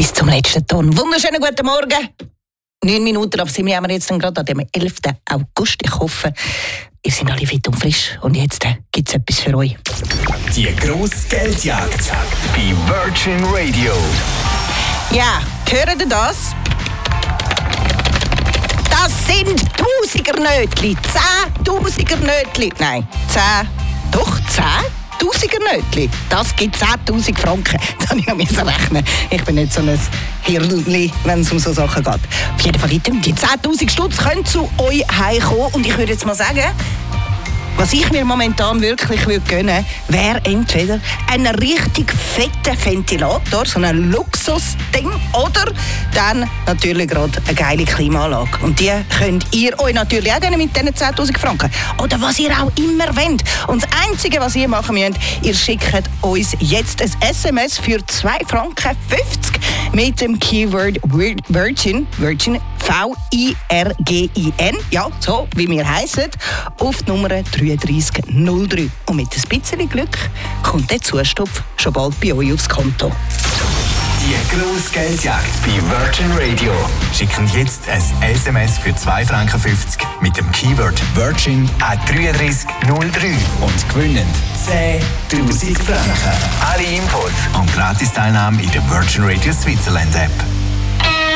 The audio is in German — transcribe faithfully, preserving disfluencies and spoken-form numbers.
bis zum letzten Ton. Wunderschönen guten Morgen. Neun Minuten ab sieben haben wir jetzt gerade an dem elften August. Ich hoffe, ihr seid alle fit und frisch. Und jetzt äh, gibt es etwas für euch. Die grosse Geldjagd bei Virgin Radio. Ja, hört ihr das? Das sind Tausiger-Nötli. Zehntausiger-Nötli. Nein, zehn. Doch, zehn. Tausiger-Nötli. Das gibt zehntausend Franken. Das habe ich noch müssen rechnen. Ich bin nicht so ein Hirnli, wenn es um so Sachen geht. Auf jeden Fall, die zehntausend Stutz können zu euch heimkommen. Und ich würde jetzt mal sagen, was ich mir momentan wirklich würde gönnen, wäre entweder ein richtig fetter Ventilator, so ein Luxusding, oder dann natürlich gerade eine geile Klimaanlage. Und die könnt ihr euch natürlich auch gönnen mit diesen zehntausend Franken. Oder was ihr auch immer wollt. Und das Einzige, was ihr machen müsst, ihr schickt uns jetzt ein S M S für zwei Franken fünfzig mit dem Keyword Virgin, Virgin, V I R G I N, ja, so wie wir heissen, auf die Nummer dreiunddreißig null drei. Und mit ein bisschen Glück kommt der Zustopf schon bald bei euch aufs Konto. Die grosse Geldjagd bei Virgin Radio. Schicken jetzt ein S M S für zwei Franken fünfzig mit dem Keyword Virgin an dreiunddreißig null drei und gewinnen zehntausend Franken. Alle Infos und Gratis-Teilnahme in der Virgin Radio Switzerland App.